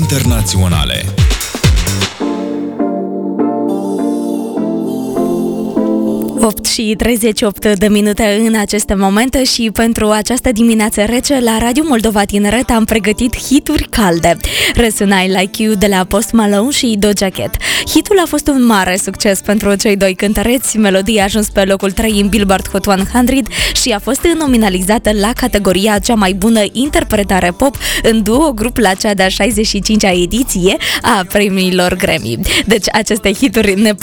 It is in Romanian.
internaționale. Și 38 de minute în aceste momente și pentru această dimineață rece la Radio Moldova Tineret am pregătit hituri calde. Răsuna I Like You de la Post Malone și Doja Cat. Hitul a fost un mare succes pentru cei doi cântăreți. Melodia a ajuns pe locul 3 în Billboard Hot 100 și a fost nominalizată la categoria cea mai bună interpretare pop în duo grup la cea de-a 65-a ediție a premiilor Grammy. Deci aceste hituri ne